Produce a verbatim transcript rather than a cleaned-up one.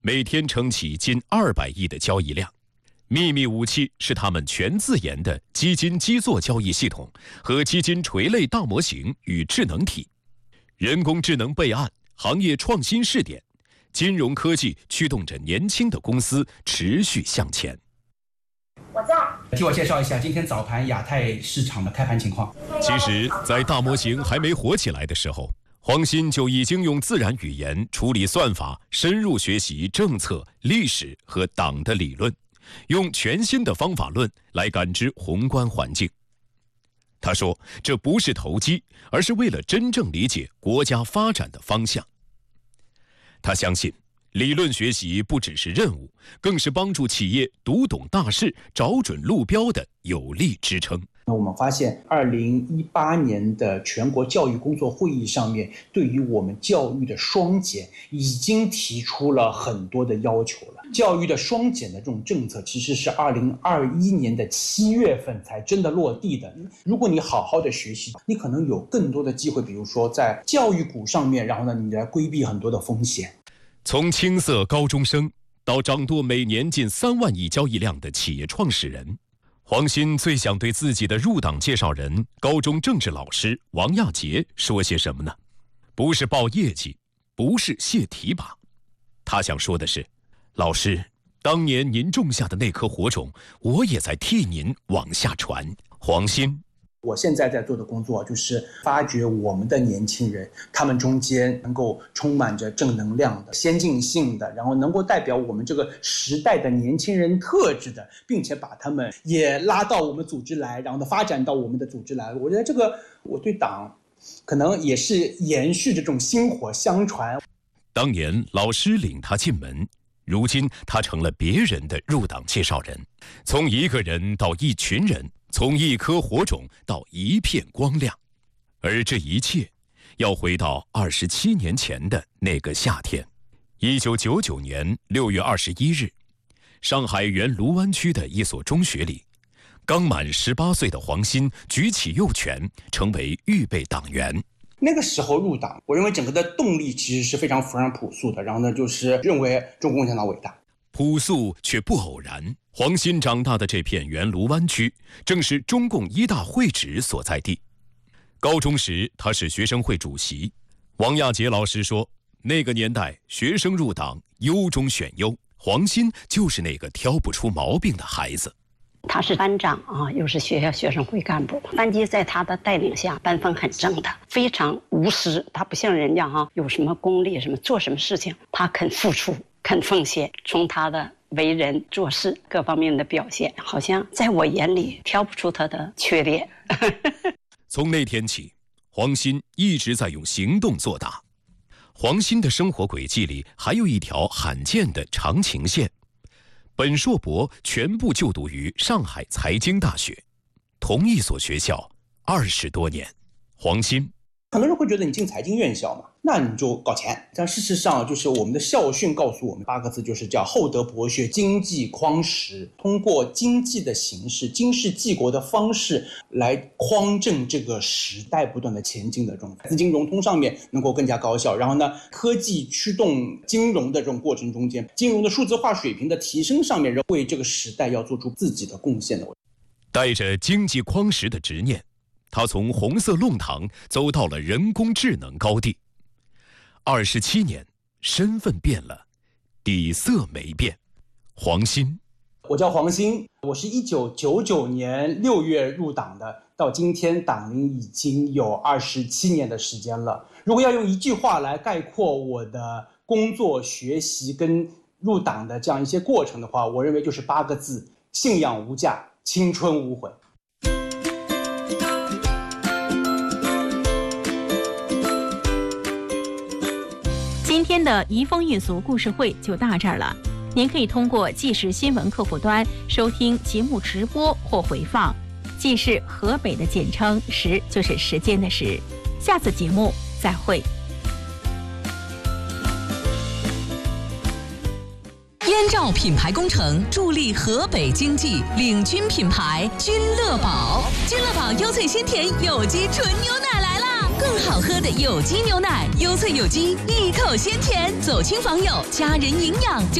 每天撑起近二百亿的交易量。秘密武器是他们全自研的基金基座交易系统和基金垂类大模型与智能体。人工智能备案、行业创新试点、金融科技驱动着年轻的公司持续向前。 我在。替我介绍一下今天早盘亚太市场的开盘情况。 其实，在大模型还没火起来的时候，黄鑫就已经用自然语言处理算法，深入学习政策、历史和党的理论，用全新的方法论来感知宏观环境。他说，这不是投机，而是为了真正理解国家发展的方向。他相信，理论学习不只是任务，更是帮助企业读懂大势、找准路标的有力支撑。 那我们发现二零一八年的全国教育工作会议上面，对于我们教育的双减已经提出了很多的要求了。教育的双减的这种政策其实是二零二一年的七月份才真的落地的。如果你好好的学习，你可能有更多的机会，比如说在教育股上面，然后呢，你来规避很多的风险。 从青涩高中生到掌舵每年近三万亿交易量的企业创始人，黄鑫最想对自己的入党介绍人、高中政治老师王亚杰说些什么呢？不是报业绩，不是谢提拔，他想说的是，老师，当年您种下的那颗火种，我也在替您往下传。黄鑫。 我现在在做的工作就是发掘我们的年轻人，他们中间能够充满着正能量的、先进性的，然后能够代表我们这个时代的年轻人特质的，并且把他们也拉到我们组织来，然后呢发展到我们的组织来。我觉得这个我对党可能也是延续这种薪火相传。 当年老师领他进门，如今他成了别人的入党介绍人，从一个人到一群人，从一颗火种到一片光亮。而这一切要回到二十七年前的那个夏天，一九九九年六月二十一日，上海原卢湾区的一所中学里，刚满十八岁的黄鑫举起右拳，成为预备党员。 那个时候入党，我认为整个的动力其实是非常非常朴素的，然后呢，就是认为中国共产党伟大。 朴素却不偶然，黄鑫长大的这片原卢湾区，正是中共一大会址所在地。高中时，他是学生会主席。王亚杰老师说，那个年代学生入党优中选优，黄鑫就是那个挑不出毛病的孩子。 他是班长啊，又是学校学生会干部，班级在他的带领下班风很正的，非常无私。他不像人家哈、啊、有什么功利什么做什么事情，他肯付出肯奉献。从他的为人做事各方面的表现，好像在我眼里挑不出他的缺点。 从那天起，黄鑫一直在用行动作答。黄鑫的生活轨迹里还有一条罕见的长情线。本硕博全部就读于上海财经大学，同一所学校二十多年。黄鑫， 很多人会觉得你进财经院校嘛，那你就搞钱。但事实上，就是我们的校训告诉我们八个字，就是叫厚德博学，经济匡时。通过经济的形式、经世济国的方式来匡正这个时代不断的前进的这种资金融通上面能够更加高效。然后呢，科技驱动金融的这种过程中间，金融的数字化水平的提升上面，为这个时代要做出自己的贡献的。 带着经济匡时的执念，他从红色弄堂走到了人工智能高地。二十七年，身份变了，底色没变。黄鑫， 我叫黄鑫，我是一九九九年六月入党的，到今天党龄已经有二十七年的时间了。如果要用一句话来概括我的工作、学习跟入党的这样一些过程的话，我认为就是八个字：信仰无价，青春无悔。 今天的移风易俗故事会就到这儿了。您可以通过纪实新闻客户端收听节目直播或回放。纪是河北的简称，时就是时间的时。下次节目再会。 燕赵品牌工程助力河北经济，领军品牌君乐宝。君乐宝优萃鲜甜有机纯牛奶来啦！ 更好喝的有机牛奶，优萃有机，一口鲜甜，走亲访友，家人营养就。